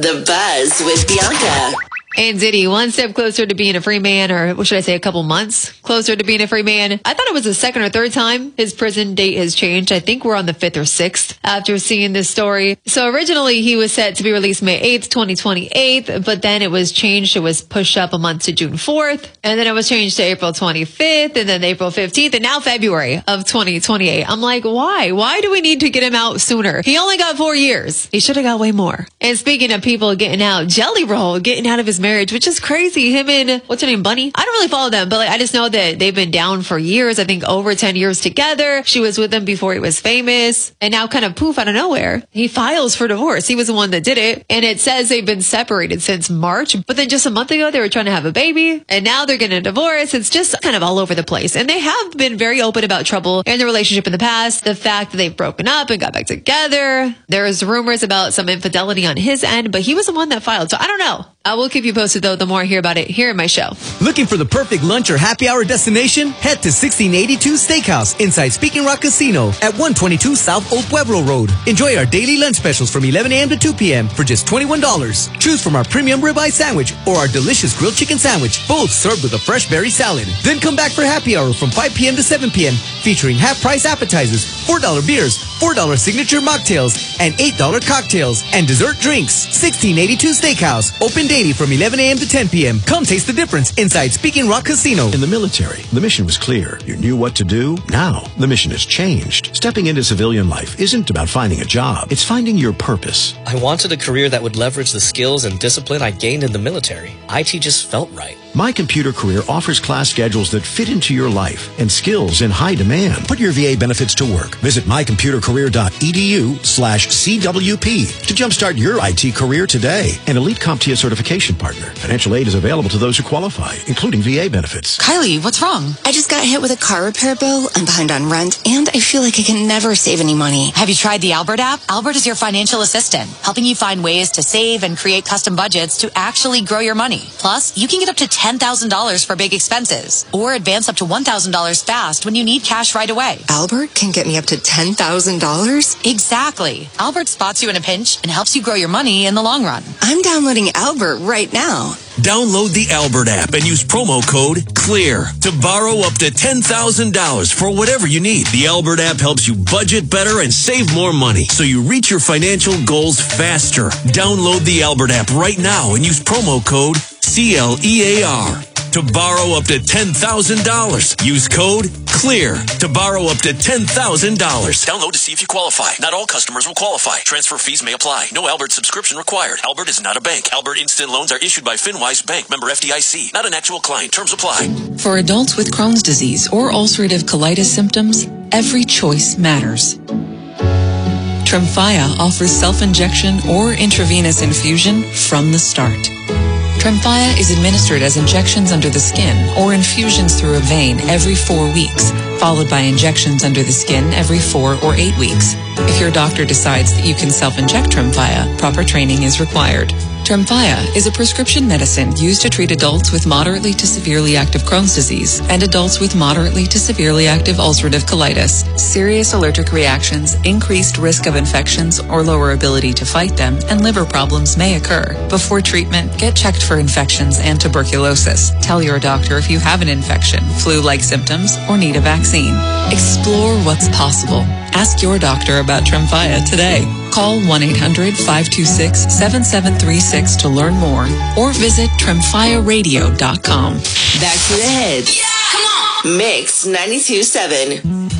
The Buzz with Bianca. And Diddy, one step closer to being a free man, or what should I say, a couple months closer to being a free man. I thought it was the second or third time his prison date has changed. I think we're on the 5th or 6th after seeing this story. So originally he was set to be released May 8th, 2028, but then it was changed. It was pushed up a month to June 4th, and then it was changed to April 25th, and then April 15th, and now February of 2028. I'm like, why? Why do we need to get him out sooner? He only got 4 years. He should have got way more. And speaking of people getting out, Jelly Roll getting out of his marriage, which is crazy. Him and, what's her name, Bunny? I don't really follow them, but I just know that they've been down for years. I think over 10 years together. She was with him before he was famous. And now kind of poof out of nowhere, he files for divorce. He was the one that did it. And it says they've been separated since March. But then just a month ago, they were trying to have a baby. And now they're getting a divorce. It's just kind of all over the place. And they have been very open about trouble in the relationship in the past. The fact that they've broken up and got back together. There's rumors about some infidelity on his end, but he was the one that filed. So I don't know. I will keep you posted, though, the more I hear about it here in my show. Looking for the perfect lunch or happy hour destination? Head to 1682 Steakhouse inside Speaking Rock Casino at 122 South Old Pueblo Road. Enjoy our daily lunch specials from 11 a.m. to 2 p.m. for just $21. Choose from our premium ribeye sandwich or our delicious grilled chicken sandwich, both served with a fresh berry salad. Then come back for happy hour from 5 p.m. to 7 p.m. featuring half-price appetizers, $4 beers, $4 signature mocktails, and $8 cocktails and dessert drinks. 1682 Steakhouse, open daily from 11 a.m. to 10 p.m. Come taste the difference inside Speaking Rock Casino. In the military, the mission was clear. You knew what to do. Now, the mission has changed. Stepping into civilian life isn't about finding a job. It's finding your purpose. I wanted a career that would leverage the skills and discipline I gained in the military. IT just felt right. My Computer Career offers class schedules that fit into your life and skills in high demand. Put your VA benefits to work. Visit mycomputercareer.edu/CWP to jumpstart your IT career today. An Elite CompTIA certification partner. Financial aid is available to those who qualify, including VA benefits. Kylie, what's wrong? I just got hit with a car repair bill. I'm behind on rent, and I feel like I can never save any money. Have you tried the Albert app? Albert is your financial assistant, helping you find ways to save and create custom budgets to actually grow your money. Plus, you can get up to $10,000 for big expenses, or advance up to $1,000 fast when you need cash right away. Albert can get me up to $10,000? Exactly. Albert spots you in a pinch and helps you grow your money in the long run. I'm downloading Albert right now. Download the Albert app and use promo code CLEAR to borrow up to $10,000 for whatever you need. The Albert app helps you budget better and save more money so you reach your financial goals faster. Download the Albert app right now and use promo code CLEAR to borrow up to $10,000. Use code CLEAR to borrow up to $10,000. Download to see if you qualify. Not all customers will qualify. Transfer fees may apply. No Albert subscription required. Albert is not a bank. Albert Instant Loans are issued by FinWise Bank, member FDIC. Not an actual client. Terms apply. For adults with Crohn's disease or ulcerative colitis symptoms, every choice matters. Tremfya offers self-injection or intravenous infusion from the start. Tremfya is administered as injections under the skin or infusions through a vein every 4 weeks, followed by injections under the skin every 4 or 8 weeks. If your doctor decides that you can self-inject Tremfya, proper training is required. Tremfya is a prescription medicine used to treat adults with moderately to severely active Crohn's disease and adults with moderately to severely active ulcerative colitis. Serious allergic reactions, increased risk of infections or lower ability to fight them, and liver problems may occur. Before treatment, get checked for infections and tuberculosis. Tell your doctor if you have an infection, flu-like symptoms, or need a vaccine. Explore what's possible. Ask your doctor about Tremfya today. Call 1-800-526-7736 to learn more or visit tremfyaradio.com. Back to the hits. Yeah, come on. Mix 92.7.